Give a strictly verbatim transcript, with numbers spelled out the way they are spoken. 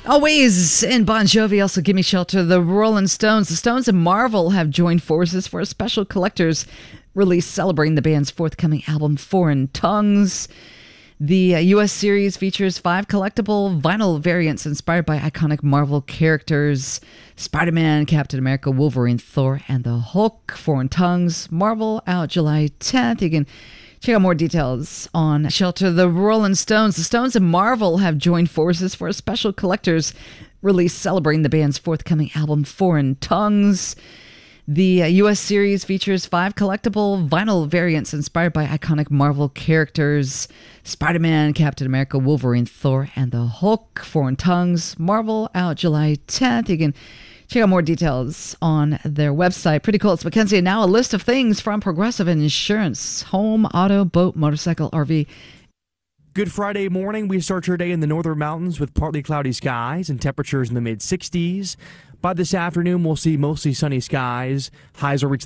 Always in Bon Jovi, also Gimme Shelter, the Rolling Stones. The Stones and Marvel have joined forces for a special collector's release celebrating the band's forthcoming album, Foreign Tongues. The uh, U S series features five collectible vinyl variants inspired by iconic Marvel characters: Spider-Man, Captain America, Wolverine, Thor, and the Hulk. Foreign Tongues, Marvel, out July tenth. You can check out more details on Shelter. The Rolling Stones. The Stones and Marvel have joined forces for a special collector's release celebrating the band's forthcoming album, Foreign Tongues. The uh, U S series features five collectible vinyl variants inspired by iconic Marvel characters: Spider-Man, Captain America, Wolverine, Thor, and the Hulk. Foreign Tongues, Marvel, out July tenth. You can check out more details on their website. Pretty cool. It's Mackenzie. And now a list of things from Progressive Insurance: home, auto, boat, motorcycle, R V. Good Friday morning. We start your day in the northern mountains with partly cloudy skies and temperatures in the mid sixties. By this afternoon, we'll see mostly sunny skies. Highs will reach